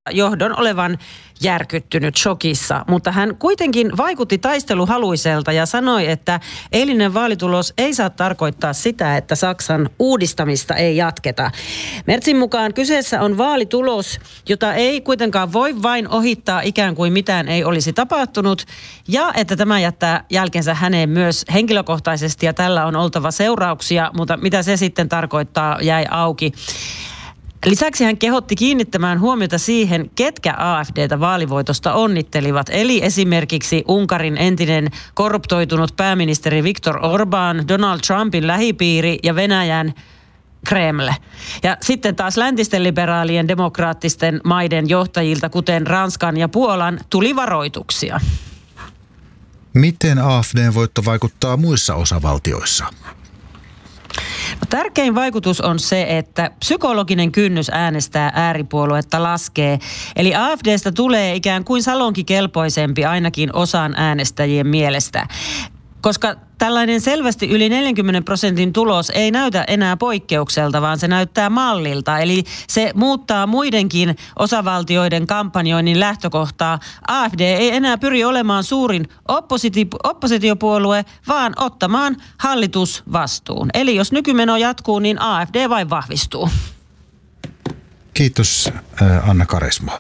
johdon olevan järkyttynyt, shokissa, mutta hän kuitenkin vaikutti taisteluhaluiselta ja sanoi, että eilinen vaalitulos ei saa tarkoittaa sitä, että Saksan uudistamista ei jatketa. Merzin mukaan kyseessä on vaalitulos, jota ei kuitenkaan voi vain ohittaa ikään kuin mitään ei olisi tapahtunut, ja että tämä jättää jälkensä häneen myös henkilökohtaisesti ja tällä on oltava seurauksia, mutta mitä se sitten tarkoittaa jäi auki. Lisäksi hän kehotti kiinnittämään huomiota siihen, ketkä AfD:tä vaalivoitosta onnittelivat. Eli esimerkiksi Unkarin entinen korruptoitunut pääministeri Viktor Orbán, Donald Trumpin lähipiiri ja Venäjän Kreml. Ja sitten taas läntisten liberaalien demokraattisten maiden johtajilta, kuten Ranskan ja Puolan, tuli varoituksia. Miten AfD:n voitto vaikuttaa muissa osavaltioissa? No, tärkein vaikutus on se, että psykologinen kynnys äänestää ääripuoluetta laskee. Eli AfD:stä tulee ikään kuin salonkikelpoisempi ainakin osan äänestäjien mielestä. Koska tällainen selvästi yli 40% tulos ei näytä enää poikkeukselta, vaan se näyttää mallilta. Eli se muuttaa muidenkin osavaltioiden kampanjoinnin lähtökohtaa. AfD ei enää pyri olemaan suurin oppositiopuolue, vaan ottamaan hallitusvastuun. Eli jos nykymeno jatkuu, niin AfD vain vahvistuu. Kiitos Anna Karismo.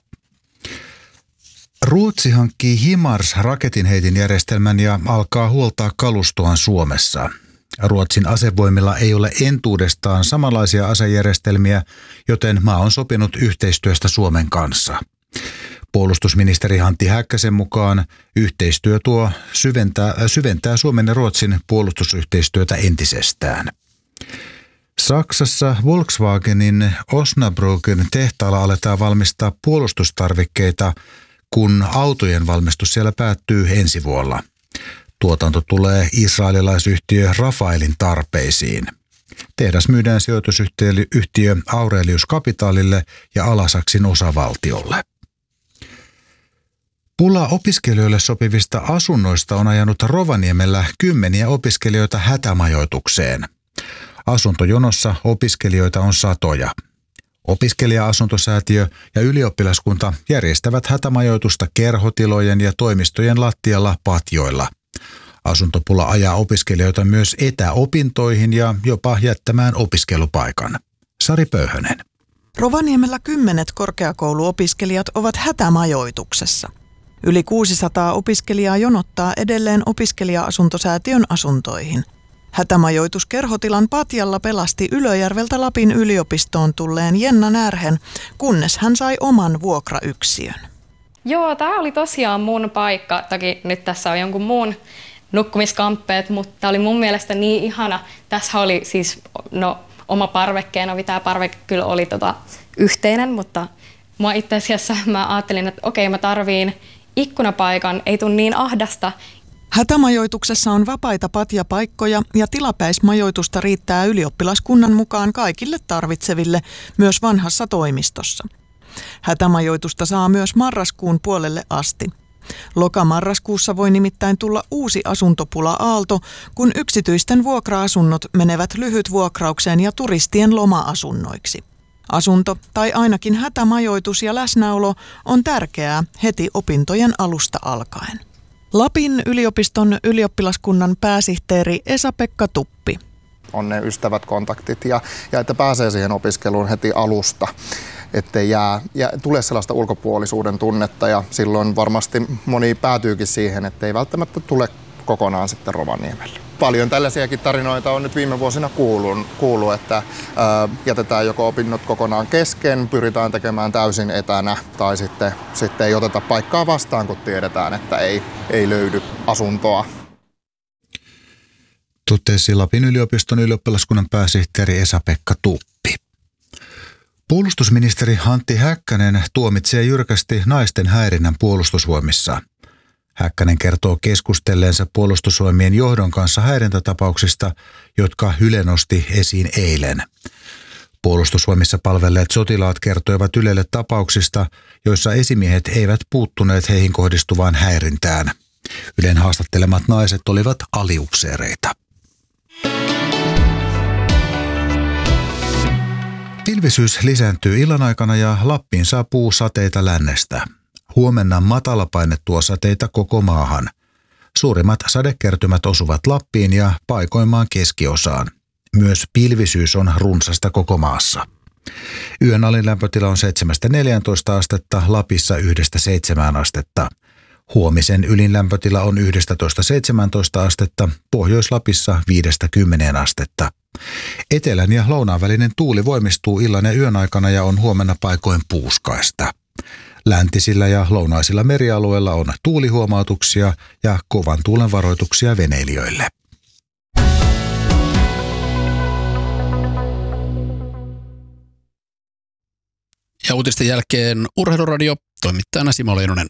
Ruotsi hankkii HIMARS-raketinheitinjärjestelmän ja alkaa huoltaa kalustoaan Suomessa. Ruotsin asevoimilla ei ole entuudestaan samanlaisia asejärjestelmiä, joten maa on sopinut yhteistyöstä Suomen kanssa. Puolustusministeri Antti Häkkäsen mukaan yhteistyö syventää Suomen ja Ruotsin puolustusyhteistyötä entisestään. Saksassa Volkswagenin Osnabrücken tehtaalla aletaan valmistaa puolustustarvikkeita, kun autojen valmistus siellä päättyy ensi vuonna. Tuotanto tulee israelilaisyhtiö Rafaelin tarpeisiin. Tehdas myydään sijoitusyhtiö Aurelius Capitalille ja Alasaksin osavaltiolle. Pula opiskelijoille sopivista asunnoista on ajanut Rovaniemellä kymmeniä opiskelijoita hätämajoitukseen. Asuntojonossa opiskelijoita on satoja. Opiskelija-asuntosäätiö ja ylioppilaskunta järjestävät hätämajoitusta kerhotilojen ja toimistojen lattialla patjoilla. Asuntopula ajaa opiskelijoita myös etäopintoihin ja jopa jättämään opiskelupaikan. Sari Pöyhönen. Rovaniemellä 10 korkeakouluopiskelijat ovat hätämajoituksessa. Yli 600 opiskelijaa jonottaa edelleen opiskelija-asuntosäätiön asuntoihin. Hätämajoitus kerhotilan patjalla pelasti Ylöjärveltä Lapin yliopistoon tulleen Jenna Närhen, kunnes hän sai oman vuokrayksiön. Joo, tämä oli tosiaan mun paikka. Toki nyt tässä on jonkun muun nukkumiskamppeet, mutta tämä oli mun mielestä niin ihana. Tässä oli siis oma parvekkeena, tämä parveke kyllä oli yhteinen, mutta mua itse asiassa mä ajattelin, että okei, mä tarviin ikkunapaikan, ei tule niin ahdasta. Hätämajoituksessa on vapaita patjapaikkoja ja tilapäismajoitusta riittää ylioppilaskunnan mukaan kaikille tarvitseville, myös vanhassa toimistossa. Hätämajoitusta saa myös marraskuun puolelle asti. Loka-marraskuussa voi nimittäin tulla uusi asuntopula-aalto, kun yksityisten vuokra-asunnot menevät lyhytvuokraukseen ja turistien loma-asunnoiksi. Asunto tai ainakin hätämajoitus ja läsnäolo on tärkeää heti opintojen alusta alkaen. Lapin yliopiston ylioppilaskunnan pääsihteeri Esa-Pekka Tuppi. On ne ystävät, kontaktit ja että pääsee siihen opiskeluun heti alusta, ettei tule sellaista ulkopuolisuuden tunnetta ja silloin varmasti moni päätyykin siihen, ettei välttämättä tule kokonaan sitten Rovaniemelle. Paljon tällaisiakin tarinoita on nyt viime vuosina kuullut, että jätetään joko opinnot kokonaan kesken, pyritään tekemään täysin etänä tai sitten ei oteta paikkaa vastaan, kun tiedetään, että ei löydy asuntoa. Totesi Lapin yliopiston ylioppilaskunnan pääsihteeri Esa-Pekka Tuppi. Puolustusministeri Antti Häkkänen tuomitsee jyrkästi naisten häirinnän puolustusvoimissa. Häkkänen kertoo keskustelleensa puolustusvoimien johdon kanssa häirintätapauksista, jotka Yle nosti esiin eilen. Puolustusvoimissa palvelleet sotilaat kertoivat Ylelle tapauksista, joissa esimiehet eivät puuttuneet heihin kohdistuvaan häirintään. Ylen haastattelemat naiset olivat aliupseereita. Pilvisyys lisääntyy illan aikana ja Lappiin saapuu sateita lännestä. Huomenna matalapaine tuo sateita koko maahan. Suurimmat sadekertymät osuvat Lappiin ja paikoimaan keskiosaan. Myös pilvisyys on runsasta koko maassa. Yön alin lämpötila on 7-14 astetta, Lapissa 1-7 astetta. Huomisen ylin lämpötila on 11-17 astetta, Pohjois-Lapissa 5-10 astetta. Etelän ja lounaan välinen tuuli voimistuu illan ja yön aikana ja on huomenna paikoin puuskaista. Läntisillä ja lounaisilla merialueilla on tuulihuomautuksia ja kovan tuulen varoituksia veneilijöille. Ja uutisten jälkeen Urheiluradio, toimittajana Simo Leinonen.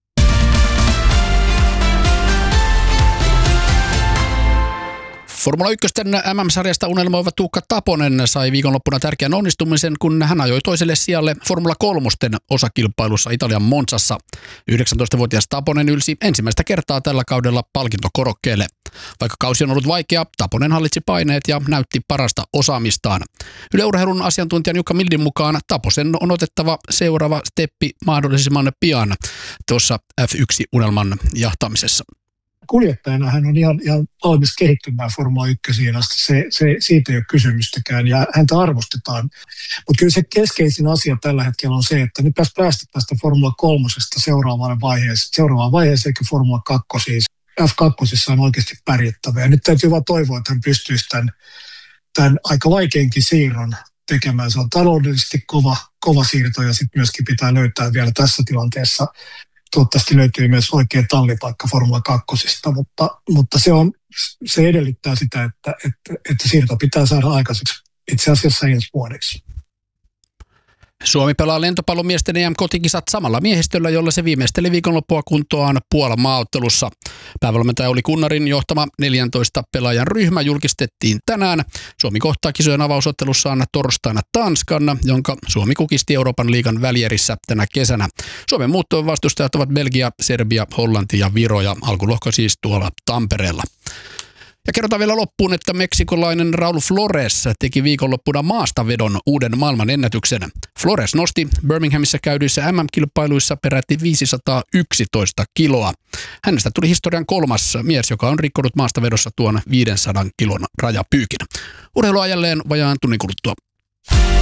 Formula 1 MM-sarjasta unelmoiva Tuukka Taponen sai viikonloppuna tärkeän onnistumisen, kun hän ajoi toiselle sijalle Formula 3 osakilpailussa Italian Monzassa. 19-vuotias Taponen ylsi ensimmäistä kertaa tällä kaudella palkintokorokkeelle. Vaikka kausi on ollut vaikea, Taponen hallitsi paineet ja näytti parasta osaamistaan. Yle Urheilun asiantuntijan Jukka Mildin mukaan Taposen on otettava seuraava steppi mahdollisimman pian tuossa F1-unelman jahtamisessa. Kuljettajana hän on ihan valmis kehittymään Formula 1 asti. Siitä ei ole kysymystäkään ja häntä arvostetaan. Mutta kyllä se keskeisin asia tällä hetkellä on se, että nyt päästä tästä Formula 3 seuraavaan vaiheeseen, eikä Formula 2 siis. F2 on oikeasti pärjättävä. Ja nyt täytyy vaan toivoa, että hän pystyisi tämän aika vaikeinkin siirron tekemään. Se on taloudellisesti kova siirto ja sitten myöskin pitää löytää vielä tässä tilanteessa. Toivottavasti löytyy myös oikea tallipaikka Formula 2, mutta se edellyttää sitä, että siirto pitää saada aikaiseksi itse asiassa ensi vuodeksi. Suomi pelaa lentopallomiesten EM-kotikisat samalla miehistöllä, jolla se viimeisteli viikonloppua kuntoaan Puolan maaottelussa. Päävalmentaja Olli Kunnarin johtama 14 pelaajan ryhmä julkistettiin tänään. Suomi kohtaa kisojen avausottelussaan torstaina Tanskan, jonka Suomi kukisti Euroopan liigan välierissä tänä kesänä. Suomen muut vastustajat ovat Belgia, Serbia, Hollanti ja Viro ja alkulohko siis tuolla Tampereella. Ja kerrotaan vielä loppuun, että meksikolainen Raul Flores teki viikonloppuna maastavedon uuden maailman ennätyksen. Flores nosti Birminghamissa käydyissä MM-kilpailuissa peräti 511 kiloa. Hänestä tuli historian 3. mies, joka on rikkonut maastavedossa tuon 500 kilon rajapyykin. Urheilu ajalleen vajaan tunnin kuluttua.